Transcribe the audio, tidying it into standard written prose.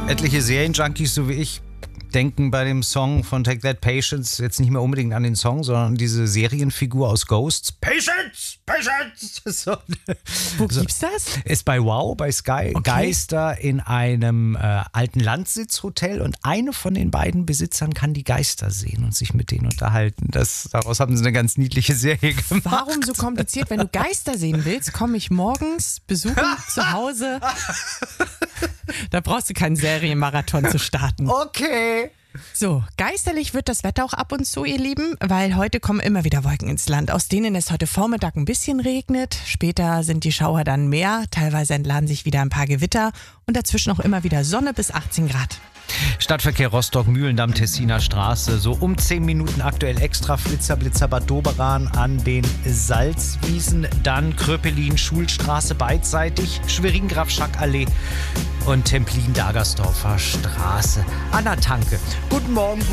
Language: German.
Etliche Serienjunkies, so wie ich, denken bei dem Song von Take That Patience jetzt nicht mehr unbedingt an den Song, sondern an diese Serienfigur aus Ghosts. Patience! Patience! So. Wo gibt's das? Ist bei Wow, bei Sky. Okay. Geister in einem alten Landsitzhotel und eine von den beiden Besitzern kann die Geister sehen und sich mit denen unterhalten. Daraus haben sie eine ganz niedliche Serie gemacht. Warum so kompliziert? Wenn du Geister sehen willst, komme ich morgens besuchen zu Hause. Da brauchst du keinen Serienmarathon zu starten. Okay. So, geisterlich wird das Wetter auch ab und zu, ihr Lieben, weil heute kommen immer wieder Wolken ins Land, aus denen es heute Vormittag ein bisschen regnet. Später sind die Schauer dann mehr, teilweise entladen sich wieder ein paar Gewitter und dazwischen auch immer wieder Sonne bis 18 Grad. Stadtverkehr Rostock, Mühlendamm, Tessiner Straße. So um 10 Minuten aktuell extra Flitzer, Blitzer, Bad Doberan an den Salzwiesen. Dann Kröpelin, Schulstraße beidseitig, Schwerin, Graf-Schack-Allee und Templin, Dagersdorfer Straße an der Tanke. Guten Morgen.